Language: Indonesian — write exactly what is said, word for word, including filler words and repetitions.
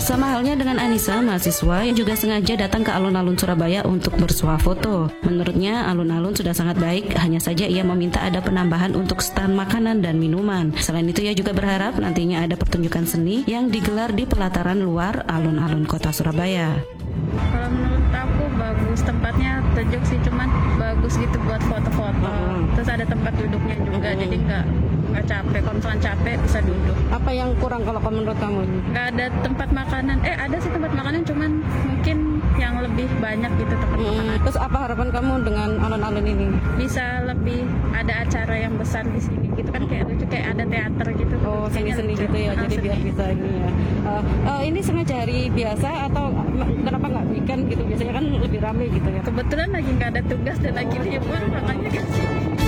Sama halnya dengan Anissa, mahasiswa yang juga sengaja datang ke alun-alun Surabaya untuk bersuah foto. Menurutnya, alun-alun sudah sangat baik, hanya saja ia meminta ada penambahan untuk stand makanan dan minuman. Selain itu, ia juga berharap nantinya ada pertunjukan seni yang digelar di pelataran luar alun-alun kota Surabaya. Kalau menurut aku bagus, tempatnya sejuk sih, cuman bagus gitu buat foto-foto. Hmm. Terus ada tempat duduknya juga, Hmm. jadi nggak nggak capek. Kalau misalnya capek bisa duduk. Apa yang kurang kalau menurut kamu? Nggak ada tempat makanan. Eh ada sih tempat makanan, cuman mungkin yang lebih banyak gitu tempat Hmm. makanan. Terus apa harapan kamu dengan alun-alun ini? Bisa lebih ada acara yang besar di sini gitu kan, kayak lucu, kayak ada teater gitu. Oh, Kayaknya seni-seni lucu. gitu ya, Ah, jadi seni. biar bisa ini ya. Uh, uh, ini sengaja hari biasa atau kenapa nggak weekend gitu? Biasanya kan lebih ramai gitu ya. Kebetulan lagi nggak ada tugas dan lagi libur, makanya ke sini.